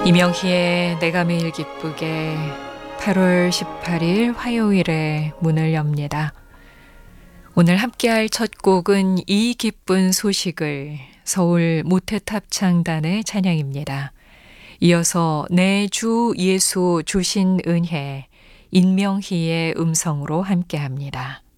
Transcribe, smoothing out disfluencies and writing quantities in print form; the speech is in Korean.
이명희의 내가 매일 기쁘게 8월 18일 화요일에 문을 엽니다. 오늘 함께할 첫 곡은 이 기쁜 소식을 서울 모태탑창단의 찬양입니다. 이어서 내 주 예수 주신 은혜 인명희의 음성으로 함께합니다.